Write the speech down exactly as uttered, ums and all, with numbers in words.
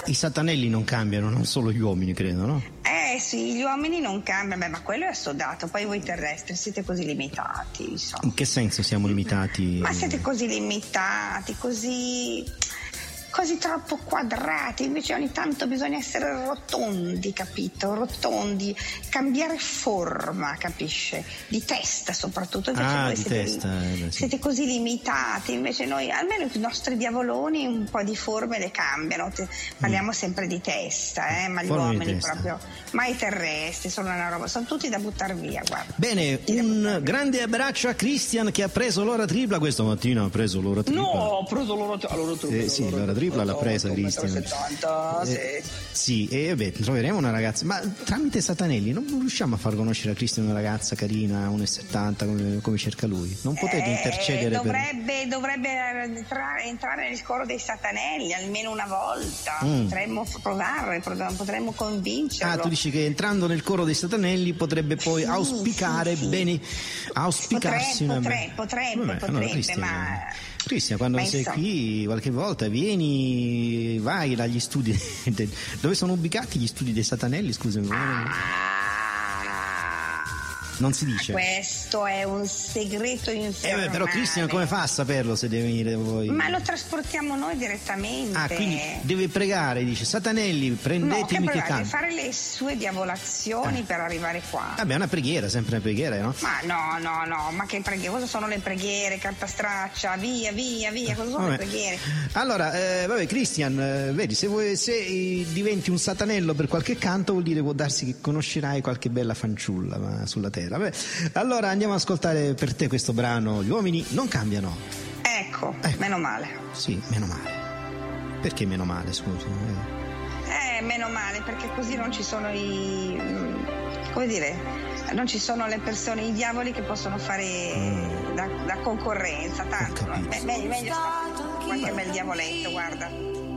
i satanelli non cambiano, non solo gli uomini, credo, no? Eh sì, gli uomini non cambiano, beh, ma quello è assodato. Poi voi terrestri siete così limitati, insomma. In che senso siamo limitati? Ma siete così limitati, così così troppo quadrati, invece ogni tanto bisogna essere rotondi, capito? Rotondi, cambiare forma, capisce? Di testa soprattutto. Invece ah, voi di siete, testa, eh, sì. siete così limitati, invece noi, almeno i nostri diavoloni un po' di forme le cambiano. Parliamo mm. sempre di testa, eh? Ma gli forme uomini proprio, ma i terrestri sono una roba, sono tutti da buttare via, guarda. Bene, un grande abbraccio a Christian che ha preso l'ora tripla questa mattina, ha preso l'ora tripla. No, ho preso l'ora, l'ora tripla. Eh, sì, l'ora tripla l'ha presa Christian. settanta, eh, sì, e beh, troveremo una ragazza, ma tramite Satanelli non riusciamo a far conoscere a Christian una ragazza carina, uno e settanta come, come cerca lui? Non potete eh, intercedere dovrebbe, per... dovrebbe entrare, entrare nel coro dei Satanelli almeno una volta, mm. potremmo provare, potremmo convincerlo. Ah, tu dici che entrando nel coro dei Satanelli potrebbe poi sì, auspicare sì, sì. bene, auspicarsi potrebbe, una... potrebbe, potrebbe, Vabbè, potrebbe allora, Christian, ma... Cristian, quando sei so. qui qualche volta vieni, vai dagli studi dove sono ubicati gli studi dei Satanelli, scusami. Ah, non si dice. Questo è un segreto infernale. Eh, però Cristian come fa a saperlo se deve venire da voi? Ma lo trasportiamo noi direttamente. Ah, quindi deve pregare, dice Satanelli, prendetemi no, che, che canto. Deve fare le sue diavolazioni eh. per arrivare qua. Vabbè, è una preghiera, sempre una preghiera, no? Ma no, no, no, ma che preghiere? Cosa sono le preghiere? Carta straccia, via, via, via, cosa sono vabbè. le preghiere? Allora, eh, vabbè, Cristian, eh, vedi, se, vuoi, se eh, diventi un satanello per qualche canto vuol dire può darsi che conoscerai qualche bella fanciulla ma, sulla terra. Vabbè. Allora andiamo ad ascoltare per te questo brano, Gli uomini non cambiano. Ecco, ecco. Meno male. Sì, meno male. Perché meno male, scusa? Eh. eh, meno male, perché così non ci sono i... come dire... non ci sono le persone, i diavoli che possono fare mm. da, da concorrenza, tanto no? Me, meglio, meglio qualche bel diavoletto, guarda.